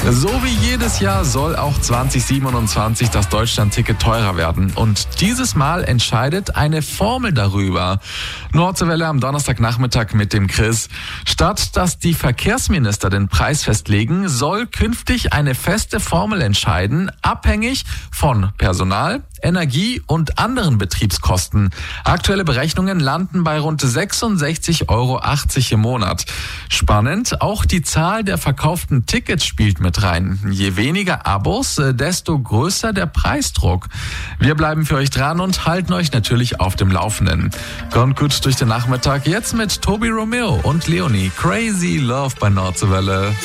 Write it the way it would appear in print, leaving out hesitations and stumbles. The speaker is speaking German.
So wie jedes Jahr soll auch 2027 das Deutschland-Ticket teurer werden. Und dieses Mal entscheidet eine Formel darüber. Nordseewelle am Donnerstagnachmittag mit dem Chris. Statt dass die Verkehrsminister den Preis festlegen, soll künftig eine feste Formel entscheiden, abhängig von Personal, Energie und anderen Betriebskosten. Aktuelle Berechnungen landen bei rund 66,80 Euro im Monat. Spannend, auch die Zahl der verkauften Tickets spielt mit rein. Je weniger Abos, desto größer der Preisdruck. Wir bleiben für euch dran und halten euch natürlich auf dem Laufenden. Kommt gut durch den Nachmittag, jetzt mit Tobi Romeo und Leonie. Crazy Love bei Nordseewelle.